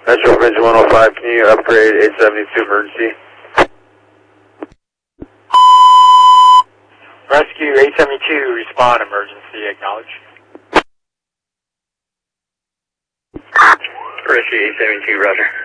Metro Bridge 105, can you upgrade 872 emergency? Rescue 872, respond emergency, acknowledge. Rescue 872, roger.